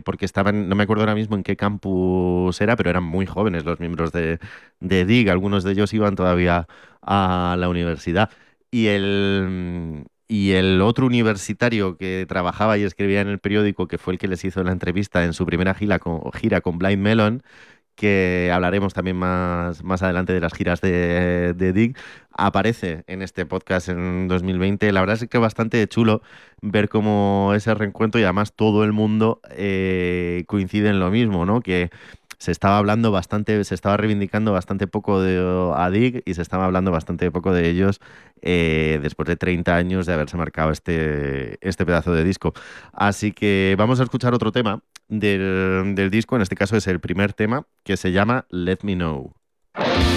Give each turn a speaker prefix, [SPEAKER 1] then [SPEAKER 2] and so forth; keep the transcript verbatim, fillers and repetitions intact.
[SPEAKER 1] porque estaban, no me acuerdo ahora mismo en qué campus era, pero eran muy jóvenes los miembros de, de Dig, algunos de ellos iban todavía a la universidad. Y el, y el otro universitario que trabajaba y escribía en el periódico, que fue el que les hizo la entrevista en su primera gira con, gira con Blind Melon, que hablaremos también más, más adelante de las giras de, de Dig, aparece en este podcast en dos mil veinte. La verdad es que es bastante chulo ver cómo ese reencuentro y además todo el mundo eh, coincide en lo mismo, ¿no? Que se estaba hablando bastante, se estaba reivindicando bastante poco de a Dig y se estaba hablando bastante poco de ellos eh, después de treinta años de haberse marcado este, este pedazo de disco. Así que vamos a escuchar otro tema del, del disco, en este caso es el primer tema, que se llama Let Me Know.